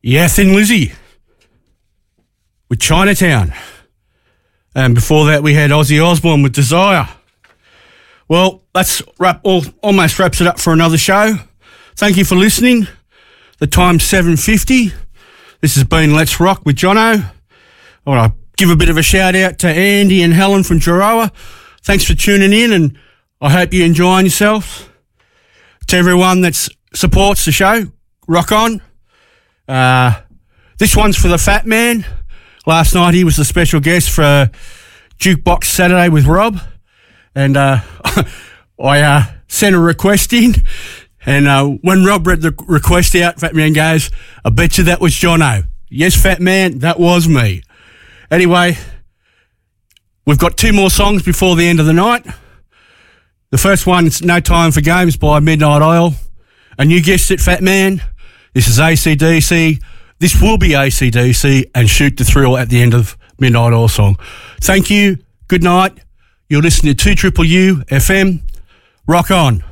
Yeah, Thin Lizzy with Chinatown. And before that, we had Ozzy Osbourne with Desire. Well, that's almost wraps it up for another show. Thank you for listening. The time's 7:50. This has been Let's Rock with Jono. I want to give a bit of a shout out to Andy and Helen from Geroa. Thanks for tuning in, and I hope you're enjoying yourselves. To everyone that supports the show, rock on. This one's for the Fat Man. Last night he was the special guest for Jukebox Saturday with Rob, and I sent a request in, and when Rob read the request out, Fat Man goes, "I bet you that was Jono." Yes, Fat Man, that was me. Anyway, we've got 2 more songs before the end of the night. The first one is No Time for Games by Midnight Oil, and you guessed it, Fat Man, this is AC/DC. This will be AC/DC and Shoot the Thrill at the end of Midnight Oil song. Thank you. Good night. You're listening to 2UUU FM. Rock on.